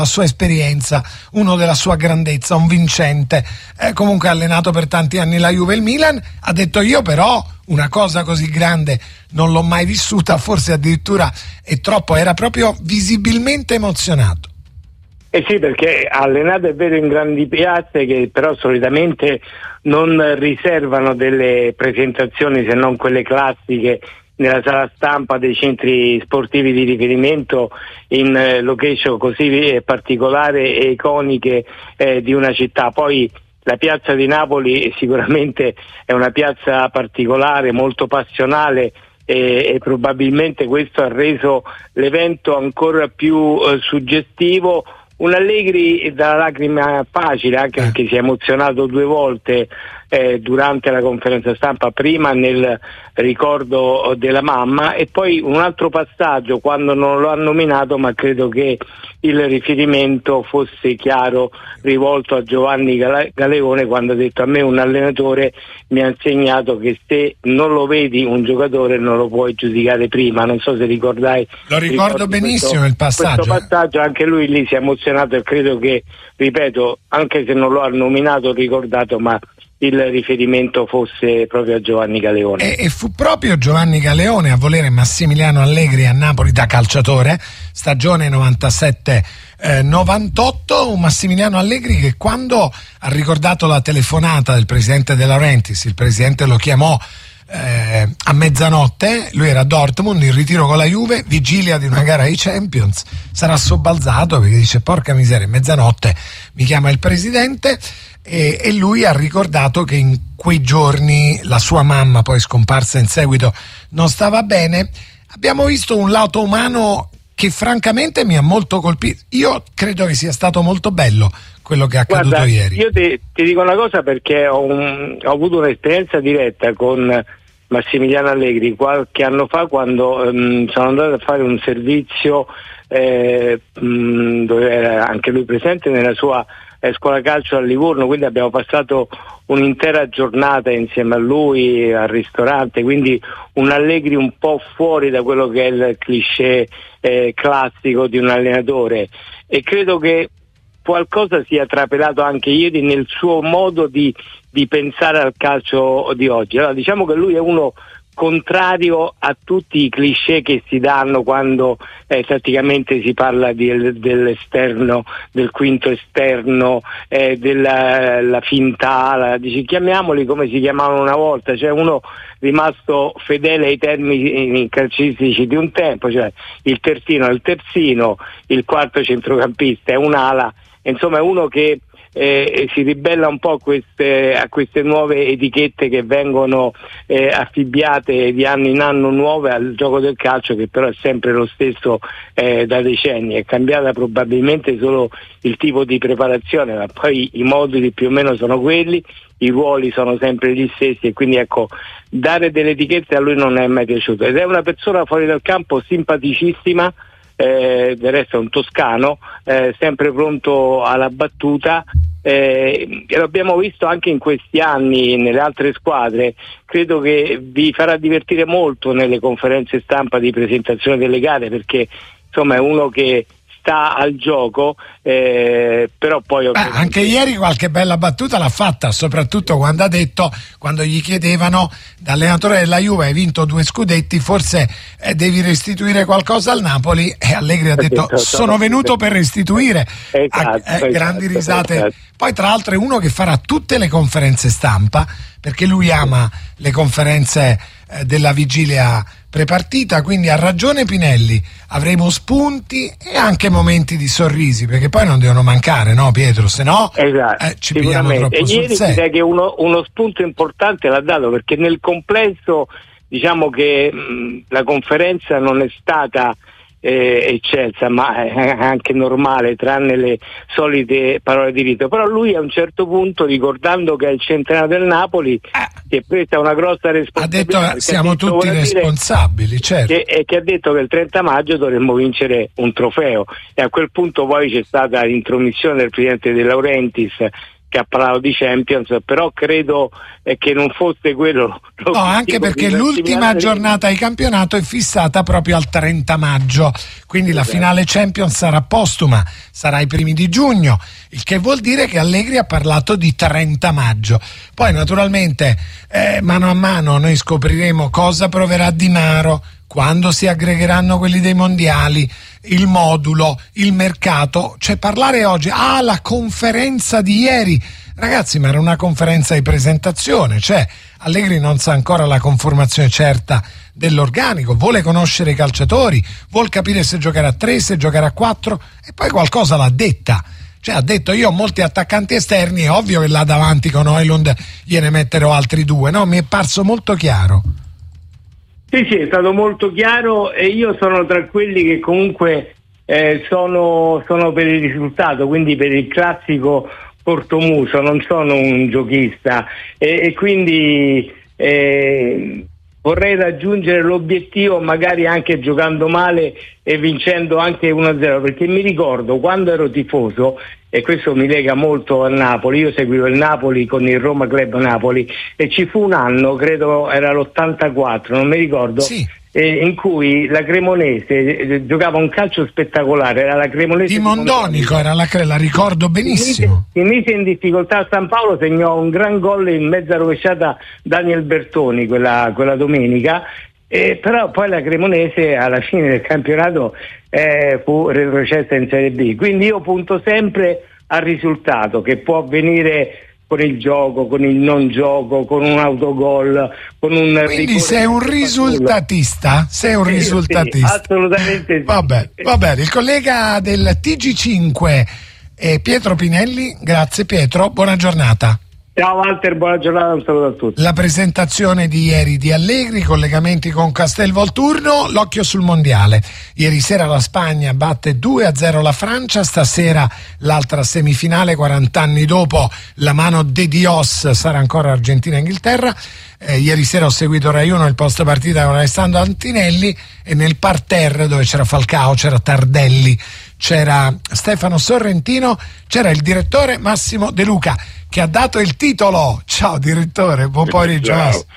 la sua esperienza, uno della sua grandezza, un vincente, comunque ha allenato per tanti anni la Juve e il Milan, ha detto io però una cosa così grande non l'ho mai vissuta, forse addirittura è troppo, era proprio visibilmente emozionato. Eh sì, perché ha allenato è vero in grandi piazze che però solitamente non riservano delle presentazioni se non quelle classiche nella sala stampa dei centri sportivi di riferimento in location così particolari e iconiche di una città. Poi la piazza di Napoli sicuramente è una piazza particolare, molto passionale e probabilmente questo ha reso l'evento ancora più suggestivo. Un Allegri da lacrima facile, anche perché si è emozionato 2 volte durante la conferenza stampa, prima nel ricordo della mamma e poi un altro passaggio quando non lo ha nominato, ma credo che il riferimento fosse chiaro, rivolto a Giovanni Galeone, quando ha detto: a me un allenatore mi ha insegnato che se non lo vedi un giocatore non lo puoi giudicare prima. Non so se ricordai. Lo ricordo benissimo il passaggio. Questo passaggio anche lui lì si è emozionato e credo che, ripeto, anche se non lo ha nominato, ricordato, ma il riferimento fosse proprio a Giovanni Galeone. E fu proprio Giovanni Galeone a volere Massimiliano Allegri a Napoli da calciatore, stagione 97-98, un Massimiliano Allegri che quando ha ricordato la telefonata del presidente De Laurentiis, il presidente lo chiamò a mezzanotte, lui era a Dortmund in ritiro con la Juve, vigilia di una gara ai Champions, sarà sobbalzato perché dice: porca miseria, mezzanotte mi chiama il presidente. E lui ha ricordato che in quei giorni la sua mamma, poi scomparsa in seguito, non stava bene. Abbiamo visto un lato umano che francamente mi ha molto colpito. Io credo che sia stato molto bello quello che è accaduto. Guarda, ieri. Io ti dico una cosa, perché ho avuto un'esperienza diretta con Massimiliano Allegri qualche anno fa, quando sono andato a fare un servizio dove era anche lui presente nella sua scuola calcio a Livorno, quindi abbiamo passato un'intera giornata insieme a lui al ristorante, quindi un Allegri un po' fuori da quello che è il cliché classico di un allenatore, e credo che qualcosa sia trapelato anche ieri nel suo modo di pensare al calcio di oggi. Allora, diciamo che lui è uno contrario a tutti i cliché che si danno quando praticamente si parla dell'esterno, del quinto esterno, della finta ala, chiamiamoli come si chiamavano una volta, cioè uno rimasto fedele ai termini calcistici di un tempo, cioè il terzino è il terzino, il quarto centrocampista è un'ala, insomma è uno che si ribella un po' a queste nuove etichette che vengono affibbiate di anno in anno nuove al gioco del calcio, che però è sempre lo stesso da decenni. È cambiata probabilmente solo il tipo di preparazione, ma poi i moduli più o meno sono quelli, i ruoli sono sempre gli stessi, e quindi ecco, dare delle etichette a lui non è mai piaciuto, ed è una persona fuori dal campo simpaticissima. Del resto è un toscano, sempre pronto alla battuta, e l'abbiamo visto anche in questi anni nelle altre squadre. Credo che vi farà divertire molto nelle conferenze stampa di presentazione delle gare, perché insomma è uno che sta al gioco, però poi anche ieri qualche bella battuta l'ha fatta, soprattutto quando ha detto, quando gli chiedevano: da allenatore della Juve hai vinto 2 scudetti, forse devi restituire qualcosa al Napoli, e Allegri ha detto: sono venuto per restituire. Grandi risate. Esatto. Poi tra l'altro è uno che farà tutte le conferenze stampa, perché lui ama le conferenze della vigilia prepartita, quindi ha ragione Pinelli, avremo spunti e anche momenti di sorrisi, perché poi non devono mancare, no Pietro? Se no ci pigliamo troppo sul ieri serio. Direi che uno spunto importante l'ha dato, perché nel complesso diciamo che la conferenza non è stata eccelsa, ma è anche normale, tranne le solite parole di rito. Però lui a un certo punto, ricordando che è il centenario del Napoli, si è presa una grossa responsabilità. Ha detto siamo tutti responsabili, certo. Che ha detto che il 30 maggio dovremmo vincere un trofeo, e a quel punto poi c'è stata l'intromissione del presidente De Laurentiis, che ha parlato di Champions, però credo che non fosse quello. No, anche perché l'ultima giornata di campionato è fissata proprio al 30 maggio, quindi la finale Champions sarà postuma, sarà i primi di giugno, il che vuol dire che Allegri ha parlato di 30 maggio. Poi naturalmente mano a mano noi scopriremo cosa proverà Di Maro, quando si aggregheranno quelli dei mondiali, il modulo, il mercato, cioè parlare oggi, la conferenza di ieri, ragazzi, ma era una conferenza di presentazione, cioè Allegri non sa ancora la conformazione certa dell'organico, vuole conoscere i calciatori, vuol capire se giocare a 3, se giocare a 4 e poi qualcosa l'ha detta. Cioè ha detto io ho molti attaccanti esterni, è ovvio che là davanti con Højlund gliene metterò altri 2, no? Mi è parso molto chiaro. Sì, è stato molto chiaro e io sono tra quelli che comunque sono per il risultato, quindi per il classico portomuso, non sono un giochista e quindi vorrei raggiungere l'obiettivo magari anche giocando male e vincendo anche 1-0, perché mi ricordo quando ero tifoso, e questo mi lega molto a Napoli, io seguivo il Napoli con il Roma Club Napoli e ci fu un anno, credo era l'84, non mi ricordo, sì, in cui la Cremonese giocava un calcio spettacolare, era la Cremonese di Mondonico, era la ricordo benissimo. Si mise in difficoltà a San Paolo, segnò un gran gol in mezza rovesciata Daniel Bertoni quella domenica, però poi la Cremonese alla fine del campionato fu retrocessa in Serie B, quindi io punto sempre al risultato che può avvenire con il gioco, con il non gioco, con un autogol, con un... Quindi sei un risultatista? Sei un risultatista? Sì, assolutamente sì. Va bene, il collega del TG5 Pietro Pinelli, grazie Pietro, buona giornata. Ciao Walter, buona giornata, un saluto a tutti. La presentazione di ieri di Allegri, collegamenti con Castelvolturno, l'occhio sul mondiale. Ieri sera la Spagna batte 2-0 la Francia, stasera l'altra semifinale, 40 anni dopo, la mano de Dios sarà ancora Argentina-Inghilterra. Ieri sera ho seguito Rai 1 il post partita con Alessandro Antinelli e nel parterre dove c'era Falcao, c'era Tardelli, c'era Stefano Sorrentino, c'era il direttore Massimo De Luca che ha dato il titolo. Ciao direttore, buon pomeriggio.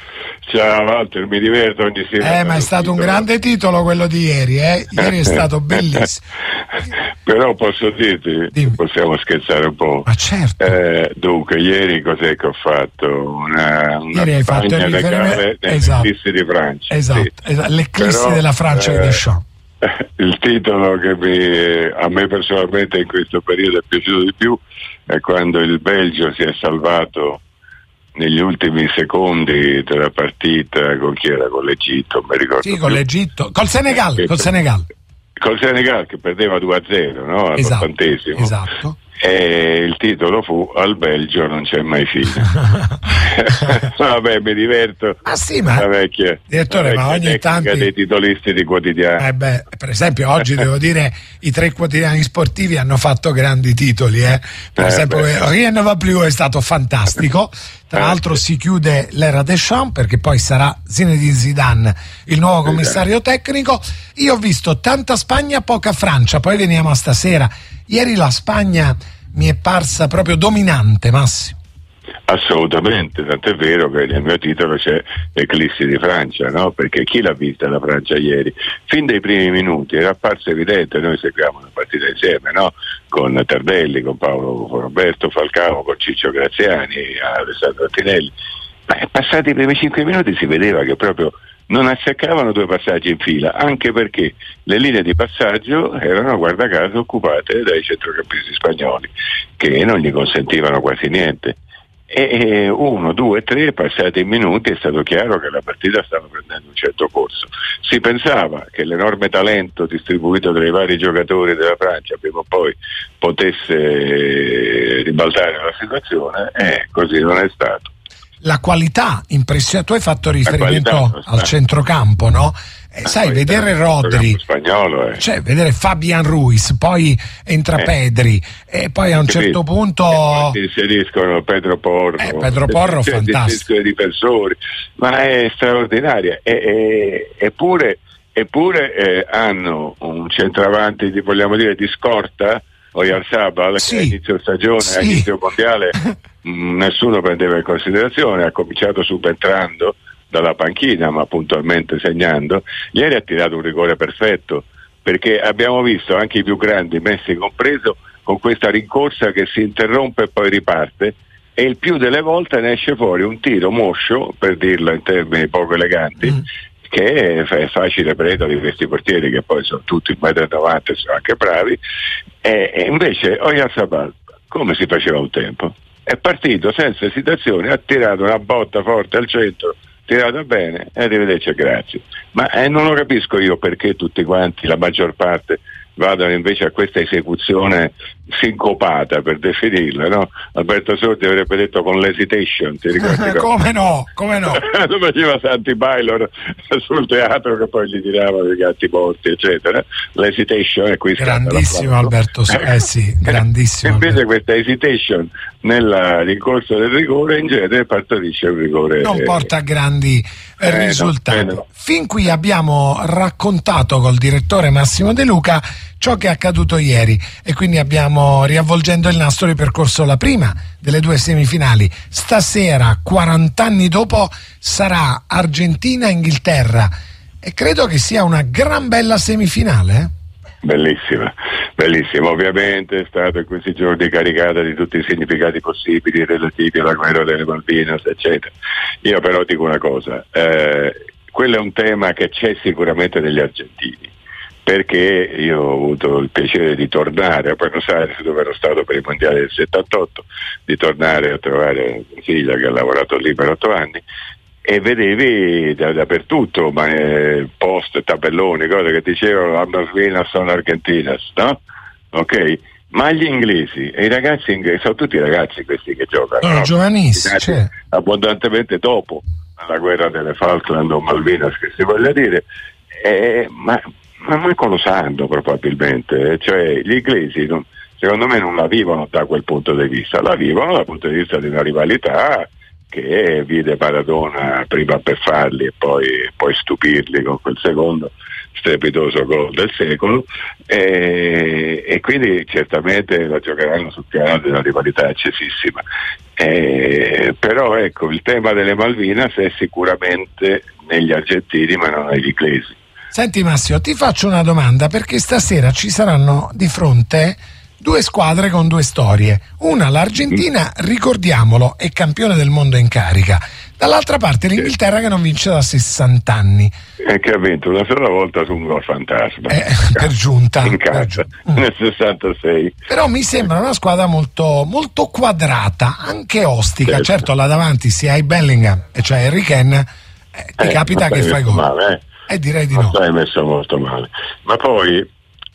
Ciao Walter, mi diverto ogni sera. Ma è stato un grande titolo quello di ieri, ieri è stato bellissimo. Però posso dirti, possiamo scherzare un po'. Ma certo. Dunque, ieri cos'è che ho fatto? Ieri hai fatto il riferimento l'eclissi di Francia. Esatto, l'eclissi della Francia di Deschamps. Il titolo che a me personalmente in questo periodo è piaciuto di più è quando il Belgio si è salvato negli ultimi secondi della partita con chi era? Con l'Egitto, mi ricordo. Sì, con l'Egitto, col Senegal, col Senegal che perdeva 2-0, no? All'80°. Esatto. E il titolo fu Al Belgio non c'è mai fine. Vabbè, mi diverto. Ma sì, ma la vecchia, direttore, ma ogni tanto dei titolisti di quotidiani. Per esempio oggi devo dire i 3 quotidiani sportivi hanno fatto grandi titoli, per esempio Rien ne va più è stato fantastico. Tra l'altro si chiude l'era Deschamps perché poi sarà Zinedine Zidane il nuovo commissario tecnico. Io ho visto tanta Spagna, poca Francia, poi veniamo a stasera. Ieri la Spagna mi è parsa proprio dominante, Massimo. Assolutamente, tant'è vero che nel mio titolo c'è l'eclissi di Francia, no? Perché chi l'ha vista la Francia ieri? Fin dai primi minuti era apparso evidente, noi seguiamo la partita insieme, no? Con Tardelli, con Paolo Roberto Falcao, con Ciccio Graziani, Alessandro Antinelli, ma passati i primi 5 minuti si vedeva che proprio non azzeccavano 2 passaggi in fila, anche perché le linee di passaggio erano, guarda caso, occupate dai centrocampisti spagnoli che non gli consentivano quasi niente. E 1, 2, 3 passati i minuti è stato chiaro che la partita stava prendendo un certo corso. Si pensava che l'enorme talento distribuito tra i vari giocatori della Francia prima o poi potesse ribaltare la situazione, e così non è stato. La qualità impressionante, tu hai fatto riferimento al centrocampo, no? Sai, vedere Rodri, spagnolo, cioè vedere Fabian Ruiz, poi entra Pedri e poi a un certo punto si inseriscono Pedro Porro, fantastico, difensori, ma è straordinaria. Eppure hanno un centravanti, vogliamo dire, di scorta, Oyarzabal, che a inizio stagione, a inizio mondiale nessuno prendeva in considerazione, ha cominciato subentrando dalla panchina ma puntualmente segnando. Ieri ha tirato un rigore perfetto, perché abbiamo visto anche i più grandi, Messi compreso, con questa rincorsa che si interrompe e poi riparte, e il più delle volte ne esce fuori un tiro moscio, per dirlo in termini poco eleganti, che è facile preda di questi portieri, che poi sono tutti 1,90 m e sono anche bravi. E invece Oyarzabal, come si faceva un tempo, è partito senza esitazione, ha tirato una botta forte al centro, tirato bene, e arrivederci e grazie. Ma non lo capisco io perché tutti quanti, la maggior parte, vadano invece a questa esecuzione sincopata, per definirla, no? Alberto Sordi avrebbe detto con l'hesitation, ti ricordi? Come no? Lo faceva Santi Bailor sul teatro, che poi gli tiravano i gatti morti, eccetera. L'hesitation è qui. Grandissimo Alberto Sordi, grandissimo. Invece questa hesitation nella rincorsa del rigore in genere partorisce un rigore, non porta a grandi risultati. No. Fin qui abbiamo raccontato col direttore Massimo De Luca ciò che è accaduto ieri, e quindi abbiamo, riavvolgendo il nastro, ripercorso la prima delle due semifinali. Stasera, 40 anni dopo, sarà Argentina-Inghilterra, e credo che sia una gran bella semifinale. Bellissima, ovviamente è stata in questi giorni caricata di tutti i significati possibili relativi alla guerra delle Malvinas, eccetera. Io però dico una cosa, quello è un tema che c'è sicuramente negli argentini, perché io ho avuto il piacere di tornare a Buenos Aires, dove ero stato per i mondiali del 78, di tornare a trovare mia figlia che ha lavorato lì per 8 anni, e vedevi dappertutto post, tabelloni, cose che dicevano las Malvinas sono argentinas, no? Ok? Ma gli inglesi e i ragazzi inglesi sono tutti ragazzi questi che giocano, sono giovanissimi, cioè, abbondantemente dopo la guerra delle Falkland o Malvinas, che si voglia dire, ma manco lo sanno probabilmente, cioè gli inglesi secondo me non la vivono da quel punto di vista, la vivono dal punto di vista di una rivalità che vide Maradona prima beffarli e poi stupirli con quel secondo strepitoso gol del secolo, e quindi certamente la giocheranno sul piano di una rivalità accesissima, però ecco, il tema delle Malvinas è sicuramente negli argentini ma non negli inglesi. Senti Massimo, ti faccio una domanda, perché stasera ci saranno di fronte due squadre con due storie. Una, l'Argentina, ricordiamolo, è campione del mondo in carica. Dall'altra parte l'Inghilterra, che non vince da 60 anni. E che ha vinto una sola volta su un gol fantasma. Per giunta. In casa, nel 66. Però mi sembra una squadra molto, molto quadrata, anche ostica. Certo, là davanti se hai Bellingham, e cioè Harry Kane, ti capita che fai gol. Male, direi di non no. stai messo molto male. Ma poi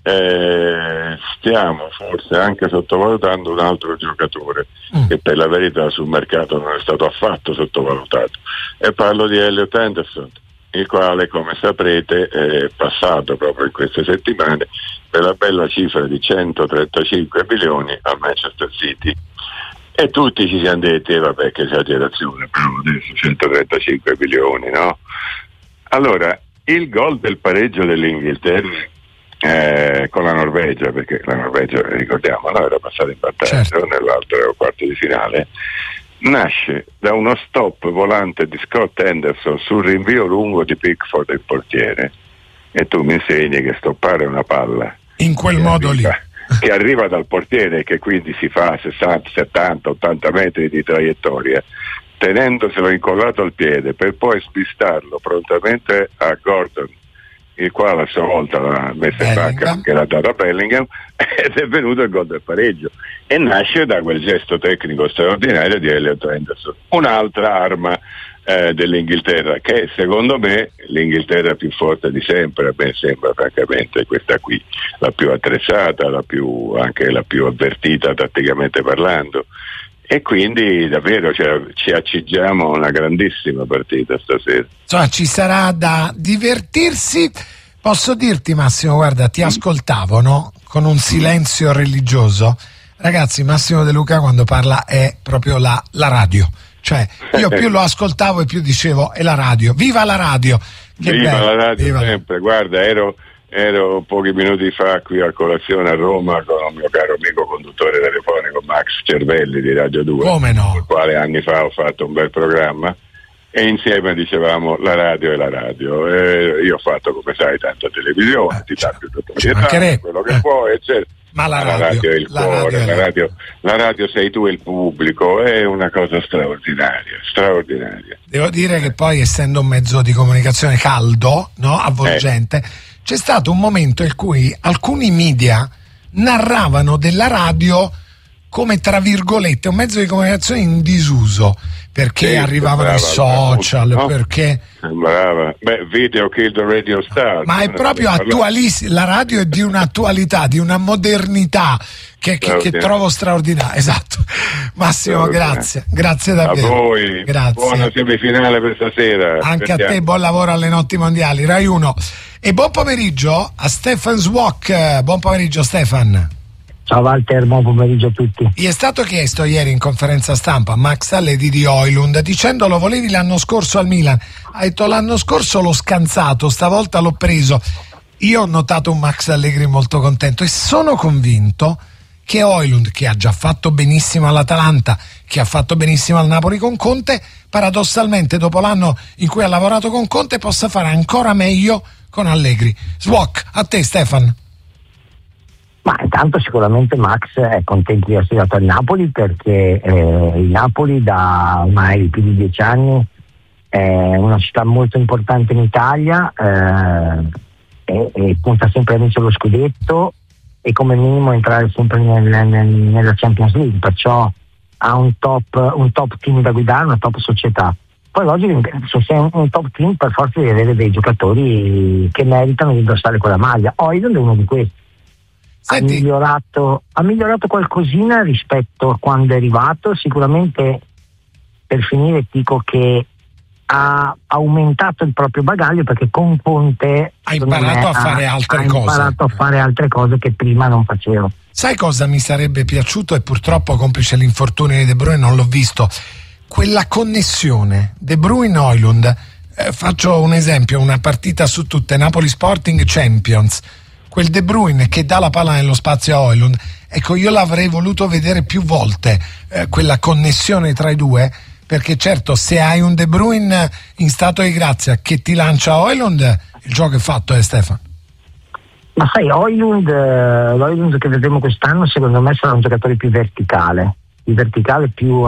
stiamo forse anche sottovalutando un altro giocatore che per la verità sul mercato non è stato affatto sottovalutato, e parlo di Elliot Anderson, il quale, come saprete, è passato proprio in queste settimane per la bella cifra di 135 milioni al Manchester City, e tutti ci siamo detti vabbè, che esagerazione, però adesso 135 milioni, no? Allora, il gol del pareggio dell'Inghilterra con la Norvegia, perché la Norvegia, ricordiamo, era passata in vantaggio, certo, nell'altro quarto di finale, nasce da uno stop volante di Scott Henderson sul rinvio lungo di Pickford, il portiere, e tu mi insegni che stoppare una palla in quel modo lì, che arriva dal portiere, che quindi si fa 60, 70, 80 metri di traiettoria, tenendoselo incollato al piede per poi spistarlo prontamente a Gordon, il quale a sua volta l'ha messa in banca, che l'ha data a Bellingham, ed è venuto il gol del pareggio, e nasce da quel gesto tecnico straordinario di Elliot Henderson, un'altra arma dell'Inghilterra, che secondo me l'Inghilterra più forte di sempre. A me sembra francamente questa qui la più attrezzata, anche la più avvertita tatticamente parlando, e quindi davvero ci accingiamo a una grandissima partita stasera. Insomma, ci sarà da divertirsi. Posso dirti, Massimo, guarda, ti ascoltavo, no? Con un silenzio religioso. Ragazzi, Massimo De Luca quando parla è proprio la radio. Cioè, io più lo ascoltavo e più dicevo, è la radio. Viva la radio! Viva la radio, sempre. Guarda, ero ero pochi minuti fa qui a colazione a Roma con il mio caro amico conduttore telefonico Max Cervelli di Radio 2, come no? con il quale anni fa ho fatto un bel programma e insieme dicevamo la radio è la radio. Io ho fatto, come sai, tanta televisione, ti dà più notorietà, quello che puoi, eccetera. Ma la radio è il cuore, la radio sei tu e il pubblico, è una cosa straordinaria. Devo dire che poi, essendo un mezzo di comunicazione caldo, no, avvolgente, c'è stato un momento in cui alcuni media narravano della radio come, tra virgolette, un mezzo di comunicazione in disuso, perché arrivavano i social, no? Perché sembrava video kill the radio star, ma è proprio attualissimo. La radio è di un'attualità, di una modernità che trovo straordinaria. Esatto. Massimo, grazie davvero. A voi, grazie. Buona semifinale per stasera. Anche a te, buon lavoro alle notti mondiali, Rai 1. E buon pomeriggio a Stefan Zwok. Buon pomeriggio Stefan. Ciao Walter, buon pomeriggio a tutti. Gli è stato chiesto ieri in conferenza stampa Max Allegri di Højlund, dicendolo volevi l'anno scorso al Milan. Ha detto l'anno scorso l'ho scansato, stavolta l'ho preso. Io ho notato un Max Allegri molto contento e sono convinto che Højlund, che ha già fatto benissimo all'Atalanta, che ha fatto benissimo al Napoli con Conte, paradossalmente dopo l'anno in cui ha lavorato con Conte possa fare ancora meglio con Allegri. Swok, a te Stefan. Ma intanto sicuramente Max è contento di essere andato al Napoli, perché il Napoli da ormai più di 10 anni è una città molto importante in Italia e punta sempre a vincere lo scudetto e come minimo entrare sempre nella Champions League, perciò ha un top team da guidare, una top società. Poi logico, se sei un top team per forza devi avere dei giocatori che meritano di indossare quella maglia. Højlund è uno di questi. Ha migliorato qualcosina rispetto a quando è arrivato, sicuramente. Per finire dico che ha aumentato il proprio bagaglio, perché con Conte ha imparato a fare altre cose che prima non facevo. Sai cosa mi sarebbe piaciuto, e purtroppo complice l'infortunio di De Bruyne non l'ho visto, quella connessione De Bruyne-Højlund. Faccio un esempio, una partita su tutte, Napoli Sporting Champions, quel De Bruyne che dà la palla nello spazio a Højlund, ecco, io l'avrei voluto vedere più volte, quella connessione tra i due, perché certo, se hai un De Bruyne in stato di grazia che ti lancia Højlund, il gioco è fatto, Stefano. Ma sai, Højlund che vedremo quest'anno secondo me sarà un giocatore più verticale, più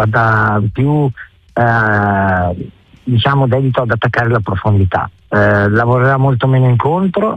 diciamo dedito ad attaccare la profondità, lavorerà molto meno in contro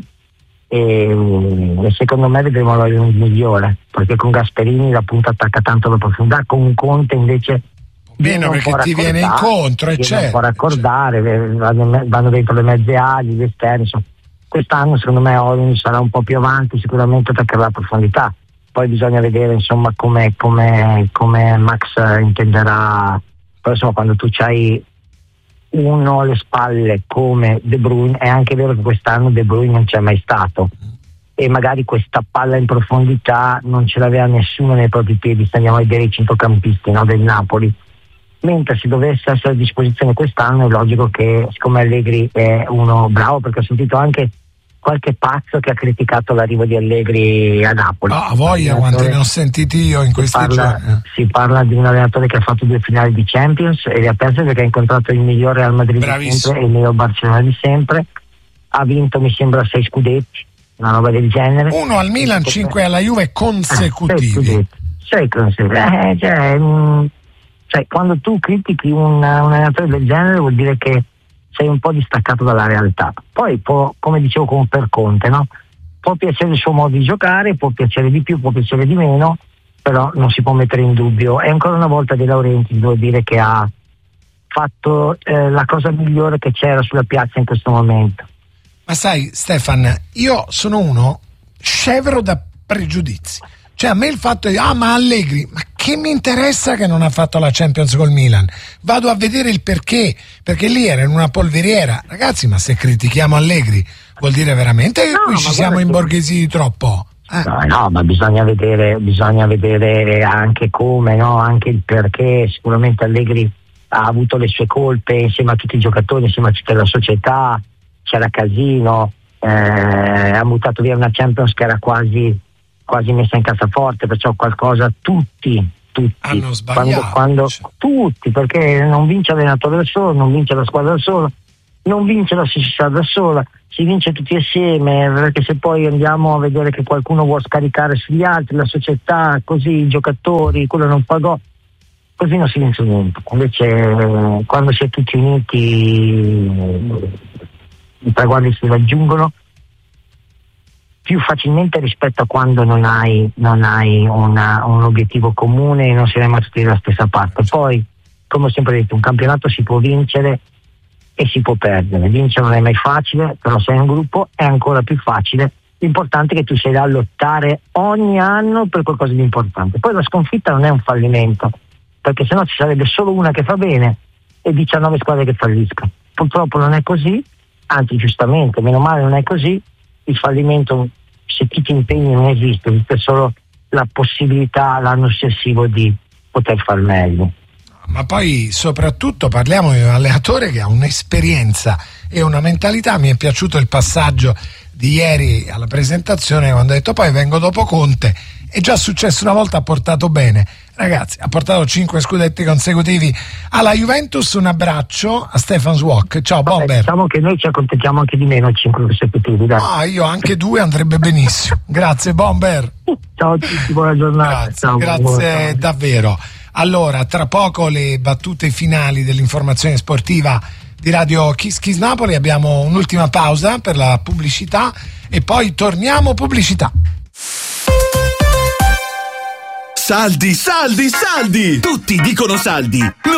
e secondo me vedremo Højlund migliore, perché con Gasperini la punta attacca tanto la profondità, con Conte invece bene, perché ti viene incontro, un po' raccordare, vanno dentro le mezze ali, gli esterni, insomma. Quest'anno secondo me Højlund sarà un po' più avanti, sicuramente attaccherà la profondità, poi bisogna vedere insomma come Max intenderà. Però insomma, quando tu c'hai uno alle spalle come De Bruyne, è anche vero che quest'anno De Bruyne non c'è mai stato e magari questa palla in profondità non ce l'aveva nessuno nei propri piedi, se andiamo a vedere i centrocampisti, no, del Napoli. Mentre se dovesse essere a disposizione quest'anno è logico che, siccome Allegri è uno bravo, perché ho sentito anche qualche pazzo che ha criticato l'arrivo di Allegri a Napoli. A voglia, quanti ne ho sentiti io in questi giorni. Si parla di un allenatore che ha fatto 2 finali di Champions e le ha perse perché ha incontrato il miglior Real Madrid di sempre e il miglior Barcellona di sempre. Ha vinto, mi sembra, 6 scudetti, una roba del genere. 1 al Milan, 5 alla Juve consecutivi. 6 consecutivi. Cioè, quando tu critichi un allenatore del genere vuol dire che sei un po' distaccato dalla realtà. Poi può, come dicevo per Conte, no? Può piacere il suo modo di giocare, può piacere di più, può piacere di meno, però non si può mettere in dubbio. E ancora una volta De Laurentiis devo dire che ha fatto la cosa migliore che c'era sulla piazza in questo momento. Ma sai, Stefan, io sono uno scevro da pregiudizi. Cioè, a me il fatto di ma Allegri, ma che mi interessa che non ha fatto la Champions col Milan? Vado a vedere il perché lì era in una polveriera. Ragazzi, ma se critichiamo Allegri vuol dire veramente che qui ci siamo imborghesiti troppo? No, ma bisogna vedere anche come, no? Anche il perché. Sicuramente Allegri ha avuto le sue colpe insieme a tutti i giocatori, insieme a tutta la società, c'era casino. ha buttato via una Champions che era quasi messa in cassaforte, perciò qualcosa tutti hanno sbagliato. Quando tutti, perché non vince l'allenatore da solo, non vince la squadra da sola, non vince la società da sola, si vince tutti assieme, perché se poi andiamo a vedere che qualcuno vuole scaricare sugli altri, la società, così i giocatori, quello non pagò, così non si vince niente. Invece quando si è tutti uniti i traguardi si raggiungono più facilmente rispetto a quando non hai un obiettivo comune e non si rema tutti dalla stessa parte. Poi, come ho sempre detto, un campionato si può vincere e si può perdere. Vincere non è mai facile, però se hai un gruppo è ancora più facile. L'importante è che tu sei là a lottare ogni anno per qualcosa di importante. Poi la sconfitta non è un fallimento, perché sennò ci sarebbe solo una che fa bene e 19 squadre che falliscono. Purtroppo non è così, anzi giustamente, meno male non è così. Il fallimento, se ti impegni, non esiste solo la possibilità l'anno successivo di poter far meglio. Ma poi soprattutto parliamo di un allenatore che ha un'esperienza e una mentalità. Mi è piaciuto il passaggio di ieri alla presentazione quando ha detto poi vengo dopo Conte. È già successo una volta, ha portato bene, ragazzi, ha portato 5 scudetti consecutivi alla Juventus. Un abbraccio a Stefan Zwok. Ciao Bomber. Diciamo che noi ci accontentiamo anche di meno 5 consecutivi, dai. Io anche 2 andrebbe benissimo. Grazie Bomber. Ciao a tutti, buona giornata. Grazie davvero. Allora, tra poco le battute finali dell'informazione sportiva di Radio Kiss Kiss Napoli. Abbiamo un'ultima pausa per la pubblicità e poi torniamo. Pubblicità. Saldi, saldi, saldi! Tutti dicono saldi!